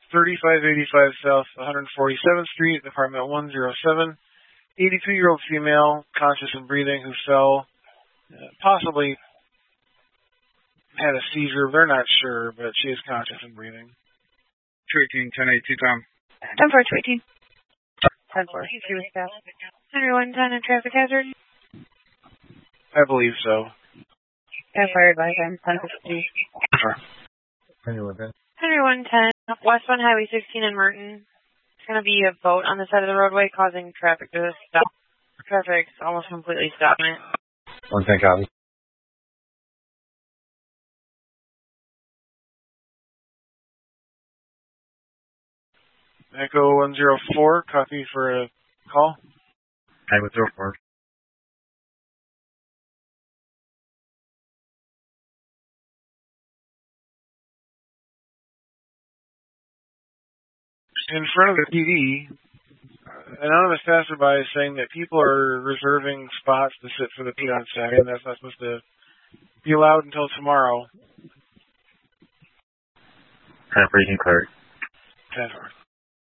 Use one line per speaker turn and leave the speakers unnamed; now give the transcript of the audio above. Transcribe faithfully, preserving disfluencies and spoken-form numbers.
thirty-five eighty-five South one forty-seventh Street, apartment one oh seven. eighty-two-year-old female, conscious and breathing, who fell, uh, possibly had a seizure. They're not sure, but she is conscious and breathing.
two eighteen, ten eighty-two, Tom.
ten four, two eighteen.
ten four. one ten, a traffic hazard?
I believe so.
ten four, advise I'm ten fifty.
Sure.
one ten.
one ten, westbound Highway sixteen in Merton. It's going to be a boat on the side of the roadway causing traffic to stop. Traffic's almost completely stopping it.
one ten copy.
Echo one oh four, copy for a call.
I would throw four.
In front of the T V, an anonymous passerby is saying that people are reserving spots to sit for the peanut sack, and that's not supposed to be allowed until tomorrow.
ten for you can clear.
ten four.